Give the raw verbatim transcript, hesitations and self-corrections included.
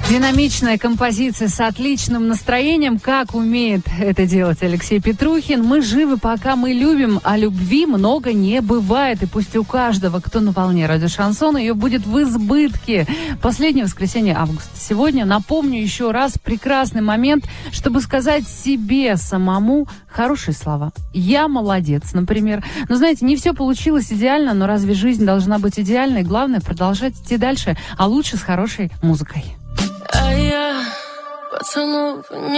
Динамичная композиция с отличным настроением. Как умеет это делать Алексей Петрухин. Мы живы, пока мы любим, а любви много не бывает. И пусть у каждого, кто на волне радио Шансон, ее будет в избытке. Последнее воскресенье августа. Сегодня, напомню еще раз, прекрасный момент, чтобы сказать себе самому хорошие слова. Я молодец, например. Но знаете, не все получилось идеально, но разве жизнь должна быть идеальной? Главное продолжать идти дальше, а лучше с хорошей музыкой. А я, пацанов, не